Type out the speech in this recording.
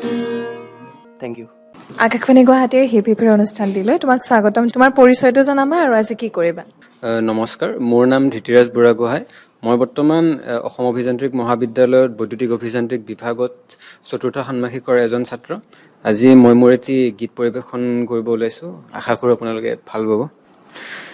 thank U Akashvani গুৱাহাটীৰ heap হিপৰ অনুষ্ঠানটিলৈ তোমাক স্বাগতম তোমাৰ পৰিচয়টো জনাবা আৰু আজি কি কৰিবা নমস্কাৰ মোৰ নাম ধৃতিৰাজ বুঢ়াগোহাঁই মই বৰ্তমান অসম অভিযান্ত্ৰিক মহাবিদ্যালয়ত বৈদ্যুতিক অভিযান্ত্ৰিক বিভাগত চতুৰ্থ ষান্মাসিকৰ এজন ছাত্ৰ আজি মই মোৰ এটি গীত পৰিৱেশন কৰিব ওলাইছোঁ আশা কৰোঁ আপোনালোকে ভাল পাব